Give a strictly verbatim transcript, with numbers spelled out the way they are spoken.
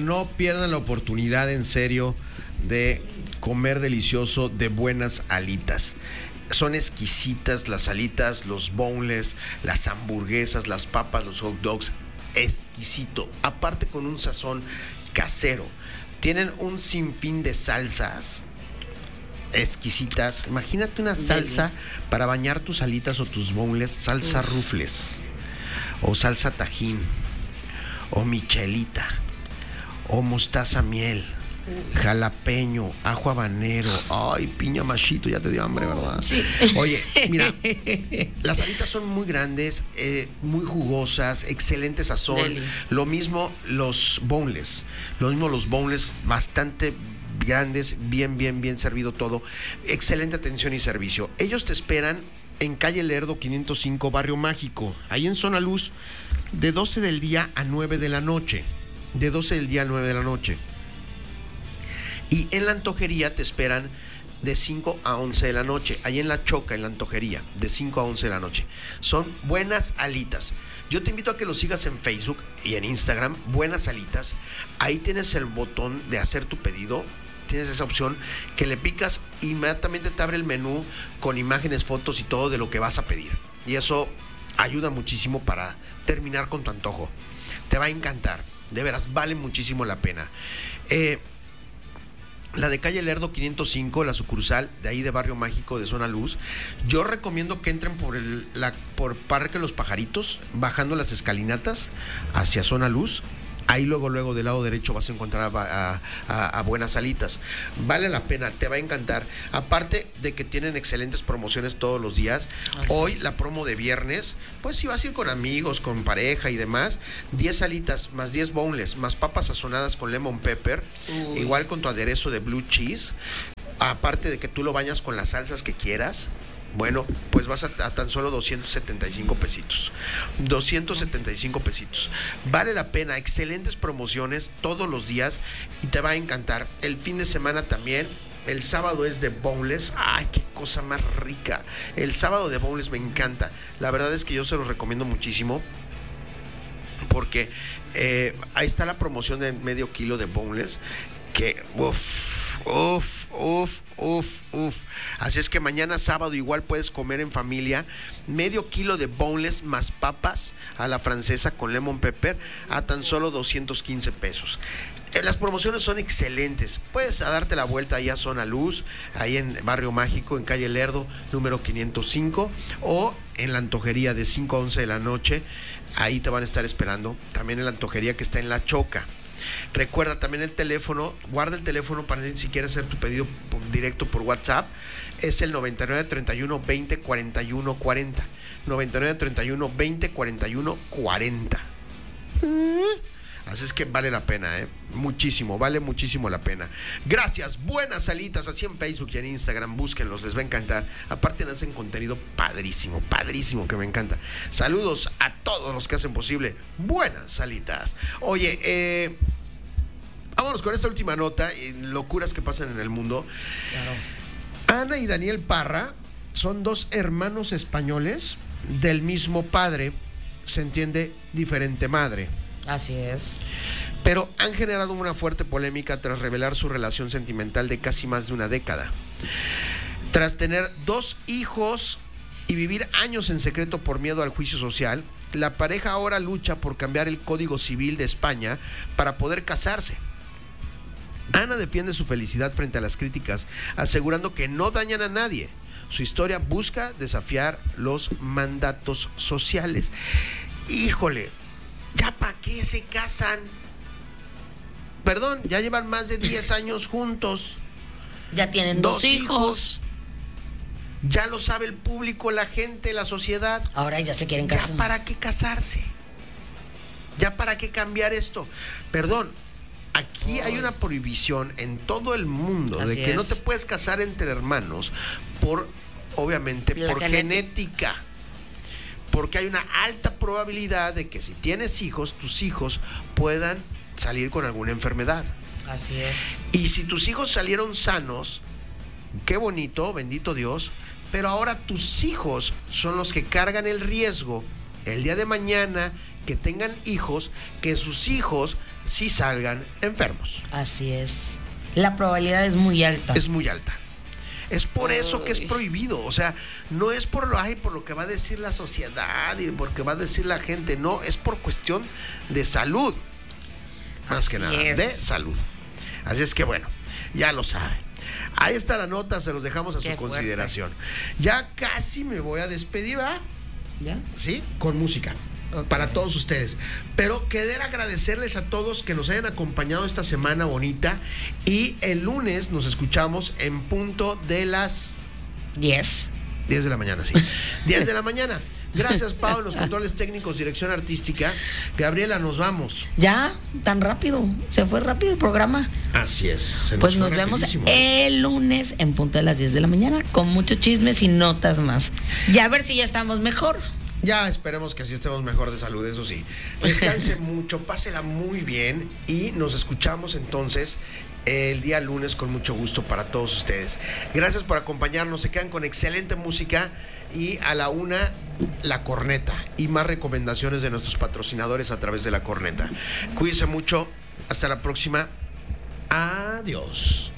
no pierdan la oportunidad, en serio, de comer delicioso de buenas alitas. Son exquisitas las alitas, los boneless, las hamburguesas, las papas, los hot dogs. Exquisito. Aparte con un sazón casero. Tienen un sinfín de salsas exquisitas. Imagínate una salsa para bañar tus alitas o tus boneless, salsa Uf. rufles, o salsa tajín, o michelita, o mostaza miel, jalapeño, ajo habanero. Ay, piña machito, ya te dio hambre, ¿verdad? Sí. Oye, mira, las alitas son muy grandes, eh, muy jugosas, excelente sazón. Deli. Lo mismo los boneless, lo mismo los boneless, bastante grandes, bien, bien, bien servido todo. Excelente atención y servicio. Ellos te esperan en calle Lerdo quinientos cinco, Barrio Mágico, ahí en Zona Luz, de doce del día a nueve de la noche. De doce del día a nueve de la noche. Y en la antojería te esperan de cinco a once de la noche. Ahí en La Choca, en la antojería, de cinco a once de la noche. Son buenas alitas. Yo te invito a que los sigas en Facebook y en Instagram, Buenas Alitas. Ahí tienes el botón de hacer tu pedido. Tienes esa opción que le picas, inmediatamente te abre el menú con imágenes, fotos y todo de lo que vas a pedir. Y eso ayuda muchísimo para terminar con tu antojo. Te va a encantar. De veras, vale muchísimo la pena. Eh... La de calle Lerdo quinientos cinco, la sucursal de ahí de Barrio Mágico, de Zona Luz. Yo recomiendo que entren por el la, por Parque Los Pajaritos, bajando las escalinatas hacia Zona Luz. Ahí luego, luego del lado derecho vas a encontrar a, a, a Buenas Alitas. Vale la pena, te va a encantar. Aparte de que tienen excelentes promociones todos los días. Así Hoy es. La promo de viernes, pues si vas a ir con amigos, con pareja y demás, diez alitas más diez boneless, más papas sazonadas con lemon pepper, Uy. igual con tu aderezo de blue cheese. Aparte de que tú lo bañas con las salsas que quieras. Bueno, pues vas a, a tan solo doscientos setenta y cinco pesitos. doscientos setenta y cinco pesitos. Vale la pena, excelentes promociones todos los días y te va a encantar. El fin de semana también. El sábado es de boneless. Ay, qué cosa más rica. El sábado de boneless me encanta. La verdad es que yo se los recomiendo muchísimo. Porque eh, ahí está la promoción de medio kilo de boneless. Que, uff. Uf, uf, uf, uf. Así es que mañana sábado igual puedes comer en familia medio kilo de boneless más papas a la francesa con lemon pepper a tan solo doscientos quince pesos. Las promociones son excelentes. Puedes darte la vuelta ahí a Zona Luz, ahí en Barrio Mágico, en calle Lerdo, número quinientos cinco, o en la antojería de cinco a once de la noche. Ahí te van a estar esperando. También en la antojería que está en La Choca. Recuerda también el teléfono, guarda el teléfono para si quieres hacer tu pedido por, directo por WhatsApp, es el noventa y nueve, treinta y uno, veinte, cuarenta y uno, cuarenta. noventa y nueve, treinta y uno, veinte, cuarenta y uno, cuarenta. Así es que vale la pena, ¿eh? Muchísimo, vale muchísimo la pena. Gracias, Buenas Alitas, así en Facebook y en Instagram, búsquenlos, les va a encantar. Aparte hacen contenido padrísimo, padrísimo, que me encanta. Saludos a todos los que hacen posible Buenas Alitas. Oye, eh, vámonos con esta última nota, eh, locuras que pasan en el mundo. Claro. Ana y Daniel Parra son dos hermanos españoles del mismo padre, se entiende, diferente madre. Así es. Pero han generado una fuerte polémica tras revelar su relación sentimental de casi más de una década. Tras tener dos hijos y vivir años en secreto por miedo al juicio social, la pareja ahora lucha por cambiar el Código Civil de España para poder casarse. Ana defiende su felicidad frente a las críticas, asegurando que no dañan a nadie. Su historia busca desafiar los mandatos sociales. Híjole, ¿ya para qué se casan? Perdón, ya llevan más de diez años juntos. Ya tienen dos, dos hijos. hijos. Ya lo sabe el público, la gente, la sociedad. Ahora ya se quieren casar. ¿Ya para qué casarse? ¿Ya para qué cambiar esto? Perdón, aquí oh. hay una prohibición en todo el mundo Así de que es. no te puedes casar entre hermanos por, obviamente, la por genética. genética. Porque hay una alta probabilidad de que si tienes hijos, tus hijos puedan salir con alguna enfermedad. Así es. Y si tus hijos salieron sanos, qué bonito, bendito Dios, pero ahora tus hijos son los que cargan el riesgo el día de mañana que tengan hijos, que sus hijos sí salgan enfermos. Así es. La probabilidad es muy alta. Es muy alta. Es por eso que es prohibido. O sea, no es por lo, ay, por lo que va a decir la sociedad y por lo que va a decir la gente. No, es por cuestión de salud. Más Así que nada, es. de salud. Así es que bueno, ya lo saben. Ahí está la nota, se los dejamos a Qué su fuerte. consideración. Ya casi me voy a despedir, ¿va? ¿Ya? Sí, con música. Ok. Para todos ustedes. Pero querer agradecerles a todos que nos hayan acompañado esta semana bonita. Y el lunes nos escuchamos en punto de las Diez. diez de la mañana, sí. diez de la mañana. Gracias, Pau, en los controles técnicos, dirección artística. Gabriela, nos vamos. ¿Ya? ¿Tan rápido? ¿Se fue rápido el programa? Así es. se Pues fue nos vemos rapidísimo. el lunes en punto de las diez de la mañana con mucho chismes y notas más. Y a ver si ya estamos mejor. Ya esperemos que así estemos mejor de salud, eso sí. Descanse mucho, pásela muy bien y nos escuchamos entonces el día lunes con mucho gusto para todos ustedes. Gracias por acompañarnos, se quedan con excelente música y a la una la corneta y más recomendaciones de nuestros patrocinadores a través de la corneta. Cuídense mucho, hasta la próxima. Adiós.